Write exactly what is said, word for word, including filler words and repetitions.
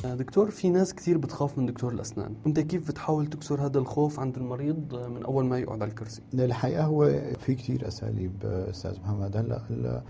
دكتور، في ناس كثير بتخاف من دكتور الأسنان، أنت كيف بتحاول تكسر هذا الخوف عند المريض من أول ما يقعد على الكرسي؟ الحقيقة هو في كتير أساليب أستاذ محمد. هلا